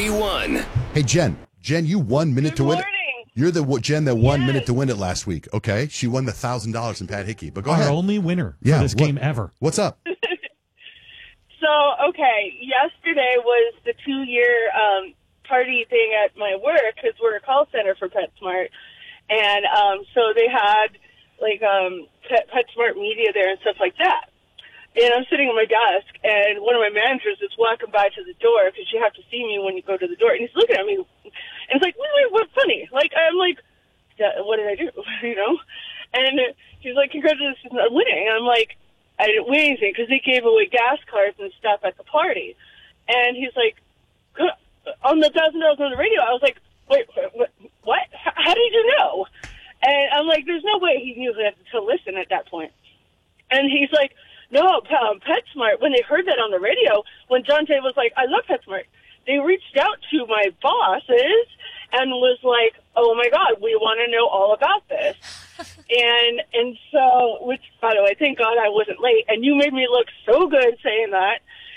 3-1. Hey, Jen. Jen, you won Minute to Win It. You're the Jen that won Minute to Win It last week, okay? She won the $1,000 in Pat Hickey. But go ahead. Our only winner for this game ever. What's up? So, okay, yesterday was the 2-year party thing at my work because we're a call center for PetSmart. And so they had, like, PetSmart media there and stuff like that. And I'm sitting at my desk, and one of my managers is walking by to the door because you have to see me when you go to the door. And he's looking at me, and it's like, wait, what's funny? Like, I'm like, what did I do? You know? And he's like, congratulations on winning. And I'm like, I didn't win anything because they gave away gas cards and stuff at the party. And he's like, on the $1,000 on the radio. I was like, wait, what? How did you know? And I'm like, there's no way he knew to listen at that point. And he's like, no, PetSmart, when they heard that on the radio, when John Jay was like, I love PetSmart, they reached out to my bosses and was like, oh, my God, we want to know all about this. and so, which, by the way, thank God I wasn't late. And you made me look so good saying that.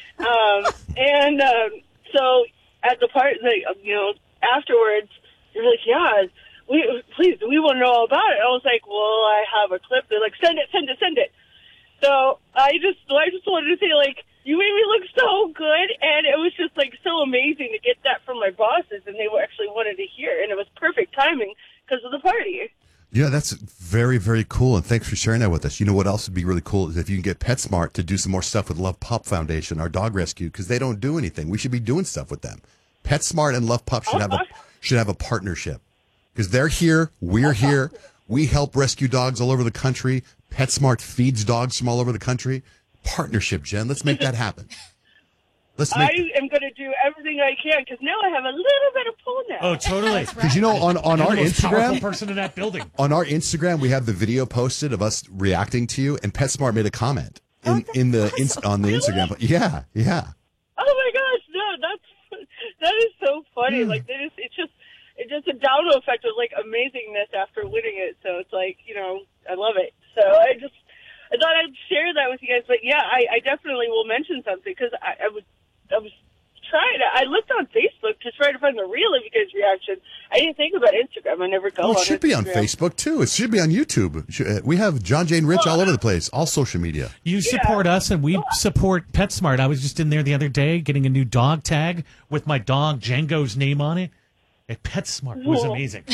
So at the part, afterwards, you're like, yeah, we want to know all about it. I was like, well, I have a clip. They're like, send it. So I just wanted to say, like, you made me look so good, and it was just, like, so amazing to get that from my bosses, and they actually wanted to hear, and it was perfect timing because of the party. Yeah, that's very, very cool, and thanks for sharing that with us. You know what else would be really cool is if you can get PetSmart to do some more stuff with Love Pup Foundation, our dog rescue, because they don't do anything. We should be doing stuff with them. PetSmart and Love Pup should have a partnership because they're here, we're here. We help rescue dogs all over the country. PetSmart feeds dogs from all over the country. Partnership, Jen. Let's make that happen. I am going to do everything I can because now I have a little bit of pull now. Oh, totally. Because on our Instagram, person in that building. On our Instagram, we have the video posted of us reacting to you, and PetSmart made a comment on the Instagram. Yeah. Oh my gosh, no, that is so funny. Like it's just a domino effect of like amazingness after winning it. So it's like, I love it. So I thought I'd share that with you guys. But yeah, I definitely will mention something because I was trying to. I looked on Facebook to try to find the real of you guys' reaction. I didn't think about Instagram. I never go on Instagram. It should be on Facebook too. It should be on YouTube. We have John, Jane, Rich all over the place, all social media. You support us, and we support PetSmart. I was just in there the other day getting a new dog tag with my dog Django's name on it. At PetSmart was amazing.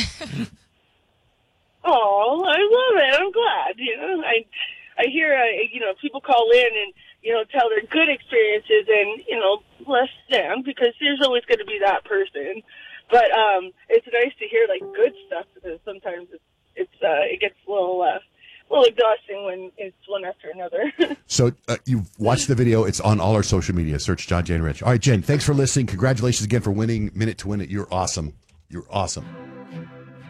Oh, I love it. I'm glad. I hear people call in and tell their good experiences and less than because there's always going to be that person. But it's nice to hear like good stuff because sometimes it gets a little exhausting when it's one after another. So you've watched the video. It's on all our social media. Search John, Jane, Rich. All right, Jen, thanks for listening. Congratulations again for winning Minute to Win It. You're awesome. You're awesome.